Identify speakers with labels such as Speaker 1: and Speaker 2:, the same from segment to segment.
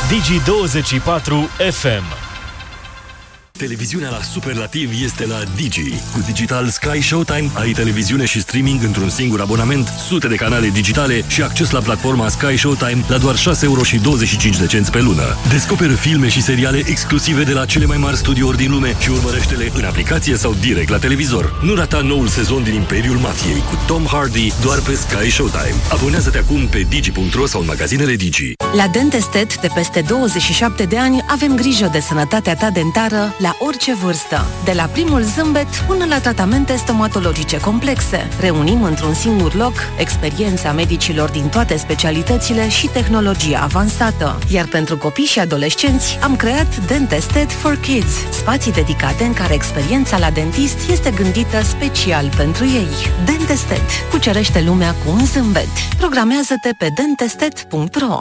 Speaker 1: Digi24 FM.
Speaker 2: Televiziunea la superlativ este la Digi. Cu Digital Sky Showtime ai televiziune și streaming într-un singur abonament, sute de canale digitale și acces la platforma Sky Showtime la doar 6,25 € pe lună. Descoperă filme și seriale exclusive de la cele mai mari studiouri din lume și urmărește-le în aplicație sau direct la televizor. Nu rata noul sezon din Imperiul Mafiei cu Tom Hardy doar pe Sky Showtime. Abonează-te acum pe digi.ro sau în magazinele Digi.
Speaker 3: La Dentestet, de peste 27 de ani, avem grijă de sănătatea ta dentară la orice vârstă. De la primul zâmbet până la tratamente stomatologice complexe. Reunim într-un singur loc experiența medicilor din toate specialitățile și tehnologia avansată. Iar pentru copii și adolescenți am creat Dentestet for Kids, spații dedicate în care experiența la dentist este gândită special pentru ei. Dentestet. Cucerește lumea cu un zâmbet. Programează-te pe dentestet.ro.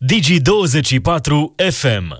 Speaker 1: Digi24 FM.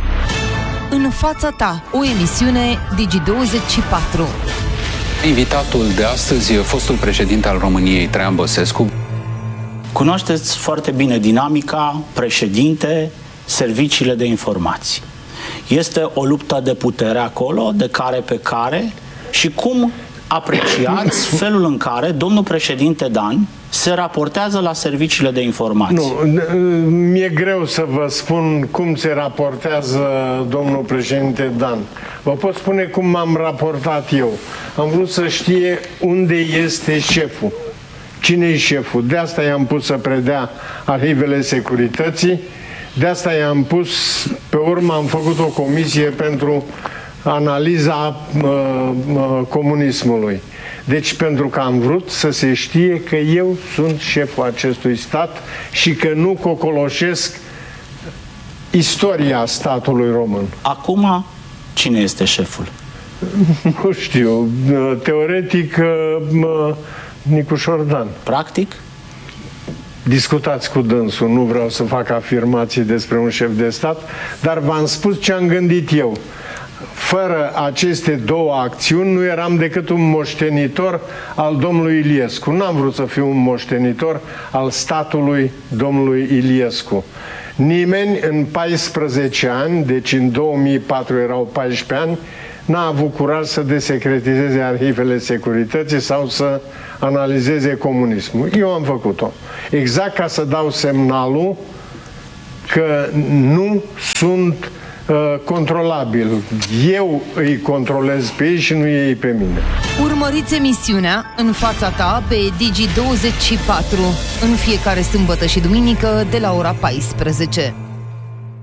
Speaker 4: În fața ta, o emisiune Digi24.
Speaker 5: Invitatul de astăzi e fostul președinte al României, Traian Băsescu.
Speaker 6: Cunoașteți foarte bine dinamica, președinte, serviciile de informații. Este o luptă de putere acolo, de care pe care, și cum apreciați felul în care domnul președinte Dan se raportează la serviciile de informații?
Speaker 7: Nu, mi-e greu să vă spun cum se raportează domnul președinte Dan. Vă pot spune cum m-am raportat eu. Am vrut să știe unde este șeful. Cine e șeful? De asta i-am pus să predea arhivele securității, de asta i-am pus, pe urmă am făcut o comisie pentru analiza comunismului. Deci pentru că am vrut să se știe că eu sunt șeful acestui stat și că nu cocoloșesc istoria statului român.
Speaker 6: Acum, cine este șeful?
Speaker 7: Nu știu. Teoretic, Nicușor Dan.
Speaker 6: Practic?
Speaker 7: Discutați cu dânsul, nu vreau să fac afirmații despre un șef de stat, dar v-am spus ce am gândit eu. Fără aceste două acțiuni nu eram decât un moștenitor al domnului Iliescu. N-am vrut să fiu un moștenitor al statului domnului Iliescu. Nimeni în 14 ani, deci în 2004 erau 14 ani, n-a avut curaj să desecretizeze arhivele securității sau să analizeze comunismul. Eu am făcut-o. Exact ca să dau semnalul că nu sunt controlabil. Eu îi controlez pe ei și nu ei pe mine.
Speaker 4: Urmăriți emisiunea În fața ta pe Digi24 în fiecare sâmbătă și duminică de la ora 14.